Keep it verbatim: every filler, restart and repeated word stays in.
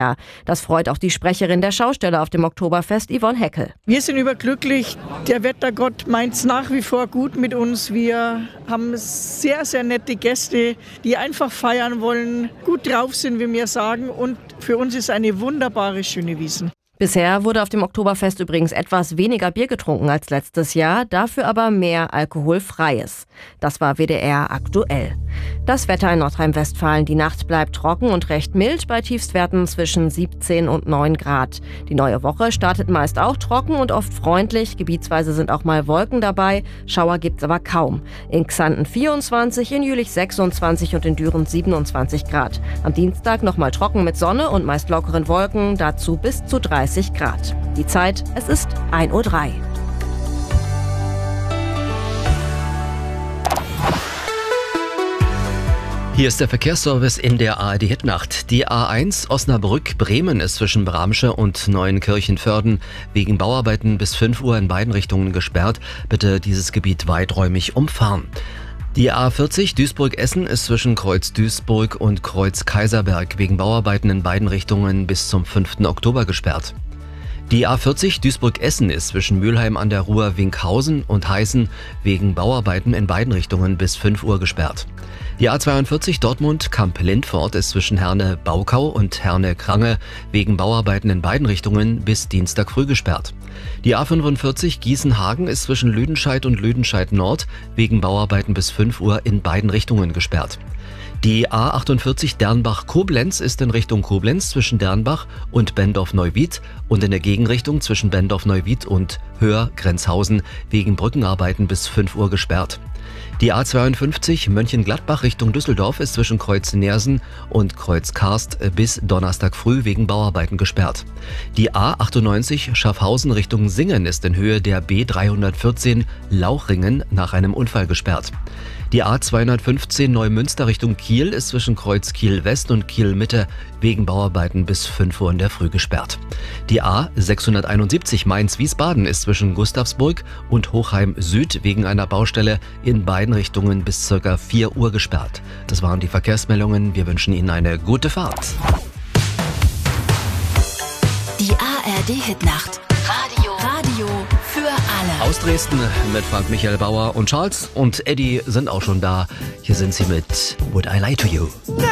Das freut auch die Sprecherin der Schausteller auf dem Oktoberfest, Yvonne Heckel. Wir sind überglücklich. Der Wettergott meint es nach wie vor gut mit uns. Wir haben sehr, sehr nette Gäste, die einfach feiern wollen, gut drauf sind, wie wir sagen. Und für uns ist eine wunderbare, schöne Wiesn. Bisher wurde auf dem Oktoberfest übrigens etwas weniger Bier getrunken als letztes Jahr, dafür aber mehr alkoholfreies. Das war W D R aktuell. Das Wetter in Nordrhein-Westfalen: Die Nacht bleibt trocken und recht mild bei Tiefstwerten zwischen siebzehn und neun Grad. Die neue Woche startet meist auch trocken und oft freundlich. Gebietsweise sind auch mal Wolken dabei. Schauer gibt's aber kaum. In Xanten vierundzwanzig, in Jülich sechsundzwanzig und in Düren siebenundzwanzig Grad. Am Dienstag nochmal trocken mit Sonne und meist lockeren Wolken, dazu bis zu dreißig Grad. Die Zeit, es ist ein Uhr drei. Hier ist der Verkehrsservice in der A R D-Hitnacht. Die A eins Osnabrück-Bremen ist zwischen Bramsche und Neuenkirchen-Vörden wegen Bauarbeiten bis fünf Uhr in beiden Richtungen gesperrt. Bitte dieses Gebiet weiträumig umfahren. Die A vierzig Duisburg-Essen ist zwischen Kreuz Duisburg und Kreuz Kaiserberg wegen Bauarbeiten in beiden Richtungen bis zum fünften Oktober gesperrt. Die A vierzig Duisburg-Essen ist zwischen Mülheim an der Ruhr Winkhausen und Heißen wegen Bauarbeiten in beiden Richtungen bis fünf Uhr gesperrt. Die A zweiundvierzig Dortmund-Kamp-Lindfort ist zwischen Herne-Baukau und Herne-Krange wegen Bauarbeiten in beiden Richtungen bis Dienstag früh gesperrt. Die A fünfundvierzig Gießen-Hagen ist zwischen Lüdenscheid und Lüdenscheid Nord wegen Bauarbeiten bis fünf Uhr in beiden Richtungen gesperrt. Die A achtundvierzig Dernbach-Koblenz ist in Richtung Koblenz zwischen Dernbach und Bendorf-Neuwied und in der Gegenrichtung zwischen Bendorf-Neuwied und Höhr-Grenzhausen wegen Brückenarbeiten bis fünf Uhr gesperrt. Die A zweiundfünfzig Mönchengladbach Richtung Düsseldorf ist zwischen Kreuz Neersen und Kreuz Karst bis Donnerstag früh wegen Bauarbeiten gesperrt. Die A achtundneunzig Schaffhausen Richtung Singen ist in Höhe der B dreihundertvierzehn Lauchringen nach einem Unfall gesperrt. Die A zweihundertfünfzehn Neumünster Richtung Kiel ist zwischen Kreuz Kiel West und Kiel Mitte wegen Bauarbeiten bis fünf Uhr in der Früh gesperrt. Die A sechshunderteinundsiebzig Mainz-Wiesbaden ist zwischen Gustavsburg und Hochheim Süd wegen einer Baustelle in beiden Richtungen bis circa vier Uhr gesperrt. Das waren die Verkehrsmeldungen. Wir wünschen Ihnen eine gute Fahrt. Die A R D-Hitnacht. Radio. Radio für alle. Aus Dresden mit Frank-Michael Bauer und Charles und Eddie sind auch schon da. Hier sind sie mit Would I Lie to You?